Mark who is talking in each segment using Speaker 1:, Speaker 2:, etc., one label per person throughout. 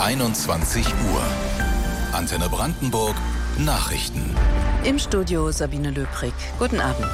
Speaker 1: 21 Uhr. Antenne Brandenburg, Nachrichten.
Speaker 2: Im Studio Sabine Löbrig. Guten Abend.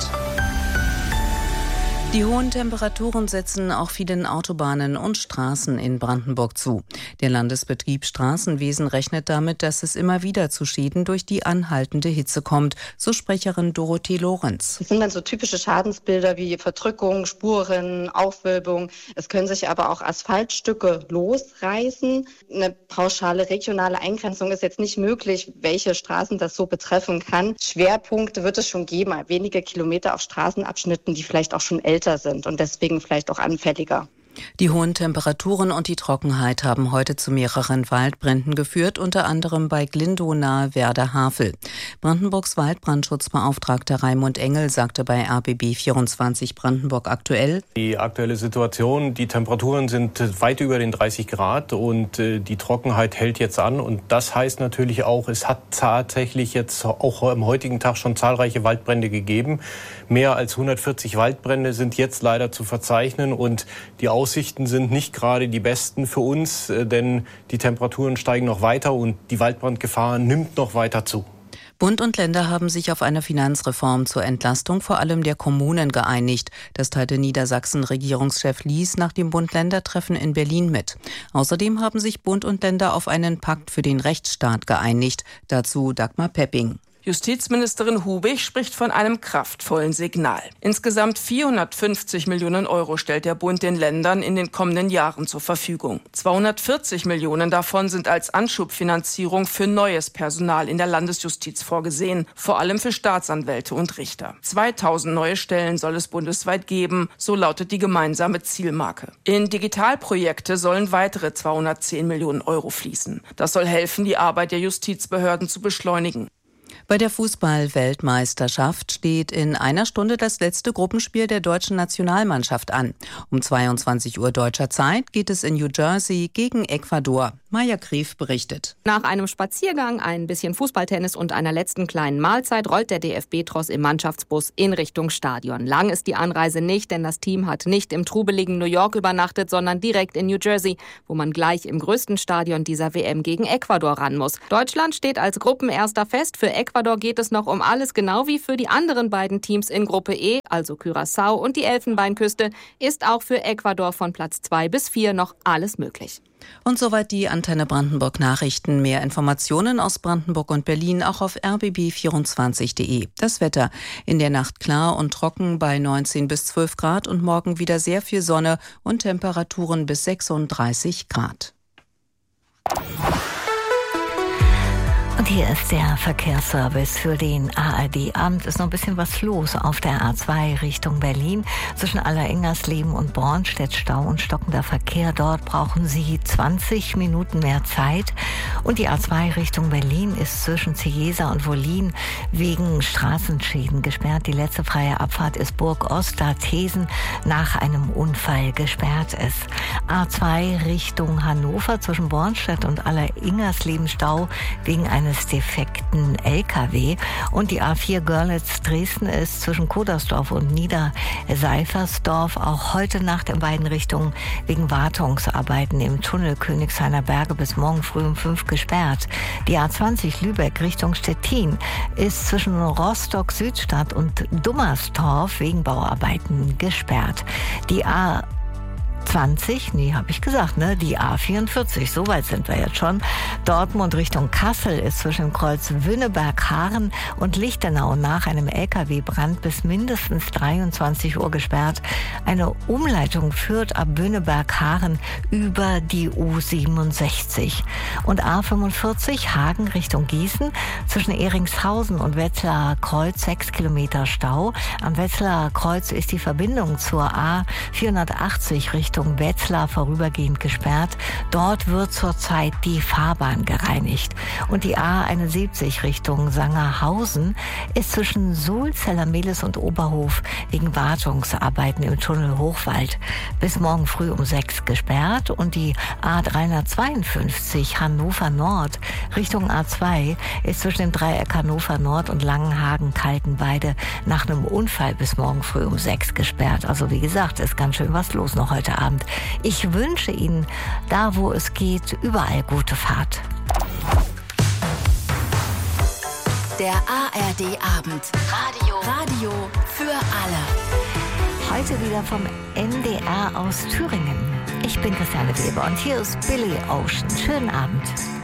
Speaker 2: Die hohen Temperaturen setzen auch vielen Autobahnen und Straßen in Brandenburg zu. Der Landesbetrieb Straßenwesen rechnet damit, dass es immer wieder zu Schäden durch die anhaltende Hitze kommt, so Sprecherin Dorothee Lorenz.
Speaker 3: Das sind dann so typische Schadensbilder wie Verdrückung, Spuren, Aufwölbung. Es können sich aber auch Asphaltstücke losreißen. Eine pauschale regionale Eingrenzung ist jetzt nicht möglich, welche Straßen das so betreffen kann. Schwerpunkte wird es schon geben, wenige Kilometer auf Straßenabschnitten, die vielleicht auch schon älter sind und deswegen vielleicht auch anfälliger.
Speaker 2: Die hohen Temperaturen und die Trockenheit haben heute zu mehreren Waldbränden geführt, unter anderem bei Glindow nahe Werder-Havel. Brandenburgs Waldbrandschutzbeauftragter Raimund Engel sagte bei RBB 24 Brandenburg aktuell:
Speaker 4: Die aktuelle Situation, die Temperaturen sind weit über den 30 Grad und die Trockenheit hält jetzt an. Und das heißt natürlich auch, es hat tatsächlich jetzt auch am heutigen Tag schon zahlreiche Waldbrände gegeben. Mehr als 140 Waldbrände sind jetzt leider zu verzeichnen und die Aussichten sind nicht gerade die besten für uns, denn die Temperaturen steigen noch weiter und die Waldbrandgefahr nimmt noch weiter zu.
Speaker 2: Bund und Länder haben sich auf eine Finanzreform zur Entlastung vor allem der Kommunen geeinigt. Das teilte Niedersachsen-Regierungschef Lies nach dem Bund-Länder-Treffen in Berlin mit. Außerdem haben sich Bund und Länder auf einen Pakt für den Rechtsstaat geeinigt. Dazu Dagmar Pepping.
Speaker 5: Justizministerin Hubig spricht von einem kraftvollen Signal. Insgesamt 450 Millionen Euro stellt der Bund den Ländern in den kommenden Jahren zur Verfügung. 240 Millionen davon sind als Anschubfinanzierung für neues Personal in der Landesjustiz vorgesehen, vor allem für Staatsanwälte und Richter. 2000 neue Stellen soll es bundesweit geben, so lautet die gemeinsame Zielmarke. In Digitalprojekte sollen weitere 210 Millionen Euro fließen. Das soll helfen, die Arbeit der Justizbehörden zu beschleunigen.
Speaker 2: Bei der Fußball-Weltmeisterschaft steht in einer Stunde das letzte Gruppenspiel der deutschen Nationalmannschaft an. Um 22 Uhr deutscher Zeit geht es in New Jersey gegen Ecuador. Maja Krief berichtet.
Speaker 6: Nach einem Spaziergang, ein bisschen Fußballtennis und einer letzten kleinen Mahlzeit rollt der DFB-Tross im Mannschaftsbus in Richtung Stadion. Lang ist die Anreise nicht, denn das Team hat nicht im trubeligen New York übernachtet, sondern direkt in New Jersey, wo man gleich im größten Stadion dieser WM gegen Ecuador ran muss. Deutschland steht als Gruppenerster fest. Für Ecuador geht es noch um alles, genau wie für die anderen beiden Teams in Gruppe E, also Curaçao und die Elfenbeinküste, ist auch für Ecuador von Platz 2 bis 4 noch alles möglich.
Speaker 2: Und soweit die Antenne Brandenburg Nachrichten. Mehr Informationen aus Brandenburg und Berlin auch auf rbb24.de. Das Wetter: in der Nacht klar und trocken bei 19 bis 12 Grad und morgen wieder sehr viel Sonne und Temperaturen bis 36 Grad.
Speaker 7: Und hier ist der Verkehrsservice für den ARD-Abend. Ist noch ein bisschen was los auf der A2 Richtung Berlin. Zwischen Alleringers-Leben und Bornstedt Stau und stockender Verkehr. Dort brauchen Sie 20 Minuten mehr Zeit. Und die A2 Richtung Berlin ist zwischen Cieza und Wollin wegen Straßenschäden gesperrt. Die letzte freie Abfahrt ist Burg-Ost, da Thesen nach einem Unfall gesperrt ist. A2 Richtung Hannover zwischen Bornstedt und Alleringers-Leben Stau wegen eines defekten LKW. Und die A4 Görlitz-Dresden ist zwischen Kodersdorf und Niederseifersdorf auch heute Nacht in beiden Richtungen wegen Wartungsarbeiten im Tunnel Königshainer Berge bis morgen früh um 5 gesperrt. Die A20 Lübeck Richtung Stettin ist zwischen Rostock-Südstadt und Dummerstorf wegen Bauarbeiten gesperrt. Die die A44, so weit sind wir jetzt schon. Dortmund Richtung Kassel ist zwischen dem Kreuz Wünneberg-Haaren und Lichtenau nach einem LKW-Brand bis mindestens 23 Uhr gesperrt. Eine Umleitung führt ab Wünneberg-Haaren über die U67. Und A45 Hagen Richtung Gießen zwischen Ehringshausen und Wetzlarer Kreuz 6 Kilometer Stau. Am Wetzlarer Kreuz ist die Verbindung zur A480 Richtung Wetzlar vorübergehend gesperrt. Dort wird zurzeit die Fahrbahn gereinigt. Und die A71 Richtung Sangerhausen ist zwischen Sulzeller-Mehlis und Oberhof wegen Wartungsarbeiten im Tunnel Hochwald bis morgen früh um 6 gesperrt. Und die A352 Hannover Nord Richtung A2 ist zwischen dem Dreieck Hannover Nord und Langenhagen-Kaltenweide nach einem Unfall bis morgen früh um 6 gesperrt. Also wie gesagt, ist ganz schön was los noch heute Abend. Abend. Ich wünsche Ihnen, da wo es geht, überall gute Fahrt.
Speaker 8: Der ARD-Abend. Radio für alle.
Speaker 7: Heute wieder vom NDR aus Thüringen. Ich bin Christiane Weber und hier ist Billy Ocean. Schönen Abend.